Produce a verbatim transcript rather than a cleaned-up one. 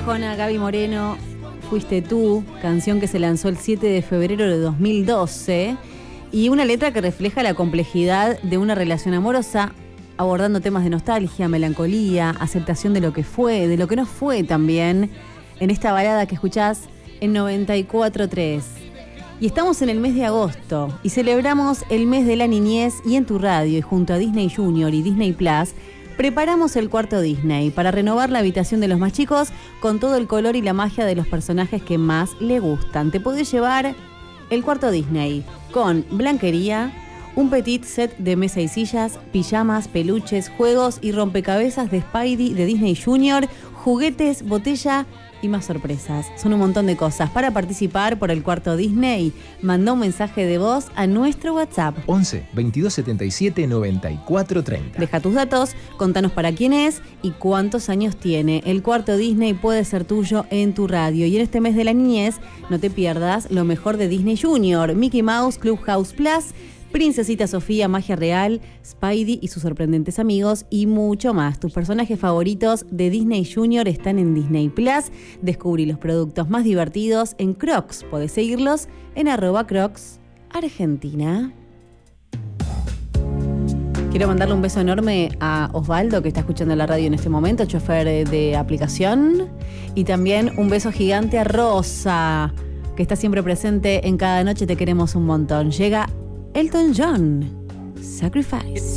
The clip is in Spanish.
Arjona, Gaby Moreno, Fuiste tú, canción que se lanzó el siete de febrero de dos mil doce y una letra que refleja la complejidad de una relación amorosa, abordando temas de nostalgia, melancolía, aceptación de lo que fue, de lo que no fue también, en esta balada que escuchás en noventa y cuatro punto tres. Y estamos en el mes de agosto y celebramos el mes de la niñez y en tu radio y junto a Disney Junior y Disney Plus preparamos el cuarto Disney para renovar la habitación de los más chicos con todo el color y la magia de los personajes que más le gustan. Te podés llevar el cuarto Disney con blanquería, un petit set de mesa y sillas, pijamas, peluches, juegos y rompecabezas de Spidey de Disney Junior, juguetes, botella y más sorpresas. Son un montón de cosas. Para participar por el cuarto Disney, mandá un mensaje de voz a nuestro WhatsApp. once, veintidós setenta y siete, noventa y cuatro treinta. Deja tus datos, contanos para quién es y cuántos años tiene. El cuarto Disney puede ser tuyo en tu radio. Y en este mes de la niñez, no te pierdas lo mejor de Disney Junior, Mickey Mouse, Clubhouse Plus, Princesita Sofía, Magia Real, Spidey y sus sorprendentes amigos y mucho más. Tus personajes favoritos de Disney Junior están en Disney Plus. Descubrí los productos más divertidos en Crocs. Podés seguirlos en arroba Crocs Argentina. Quiero mandarle un beso enorme a Osvaldo, que está escuchando la radio en este momento, chofer de aplicación. Y también un beso gigante a Rosa, que está siempre presente en Cada Noche Te Queremos un Montón. Llega Elton John, Sacrifice.